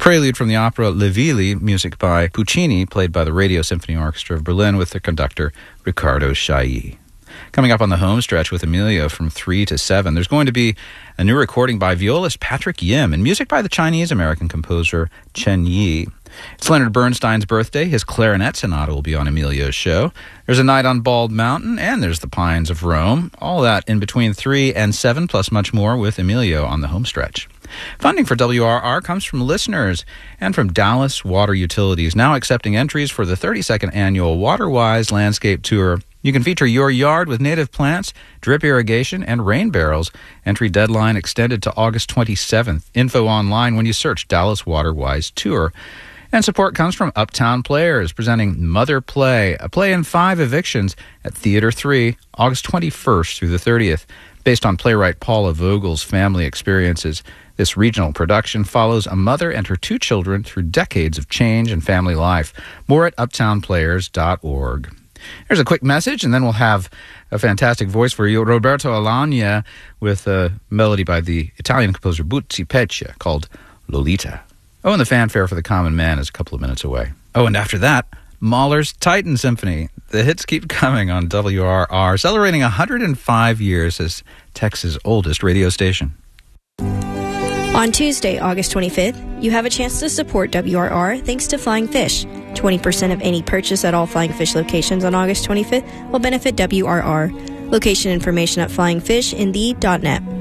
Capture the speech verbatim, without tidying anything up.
Prelude from the opera Le Villi, music by Puccini, played by the Radio Symphony Orchestra of Berlin with the conductor Riccardo Chailly. Coming up on the home stretch with Emilio from three to seven, there's going to be a new recording by violist Patrick Yim and music by the Chinese-American composer Chen Yi. It's Leonard Bernstein's birthday. His clarinet sonata will be on Emilio's show. There's a night on Bald Mountain, and there's the Pines of Rome. All that in between three and seven, plus much more with Emilio on the home stretch. Funding for W R R comes from listeners and from Dallas Water Utilities, now accepting entries for the thirty-second annual WaterWise Landscape Tour. You can feature your yard with native plants, drip irrigation, and rain barrels. Entry deadline extended to August twenty-seventh. Info online when you search Dallas WaterWise Tour. And support comes from Uptown Players, presenting Mother Play, a play in five evictions at Theater three, August twenty-first through the thirtieth. Based on playwright Paula Vogel's family experiences, this regional production follows a mother and her two children through decades of change and family life. More at uptown players dot org. Here's a quick message, and then we'll have a fantastic voice for you. Roberto Alagna with a melody by the Italian composer Buzzi Peccia called Lolita. Oh, and the fanfare for the common man is a couple of minutes away. Oh, and after that, Mahler's Titan Symphony. The hits keep coming on W R R, celebrating one hundred five years as Texas' oldest radio station. On Tuesday, August twenty-fifth, you have a chance to support W R R thanks to Flying Fish. twenty percent of any purchase at all Flying Fish locations on August twenty-fifth will benefit W R R. Location information at flying fish indeed dot net.